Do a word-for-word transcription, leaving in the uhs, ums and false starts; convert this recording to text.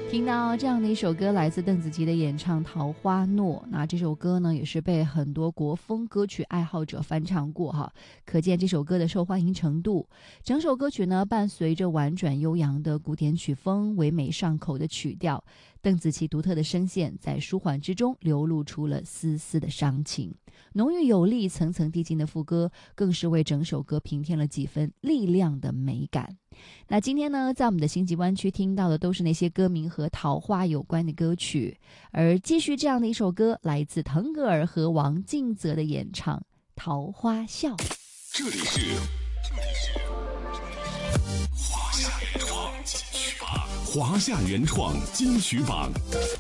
听到这样的一首歌，来自邓紫棋的演唱《桃花诺》。那这首歌呢，也是被很多国风歌曲爱好者翻唱过哈，可见这首歌的受欢迎程度。整首歌曲呢，伴随着婉转悠扬的古典曲风，唯美上口的曲调，邓紫棋独特的声线在舒缓之中流露出了丝丝的伤情。浓郁有力、层层递进的副歌，更是为整首歌平添了几分力量的美感。那今天呢，在我们的星际湾区听到的都是那些歌名和桃花有关的歌曲，而继续这样的一首歌，来自腾格尔和王靖泽的演唱《桃花笑》。 这里是华夏原创金曲榜，华夏原创金曲榜。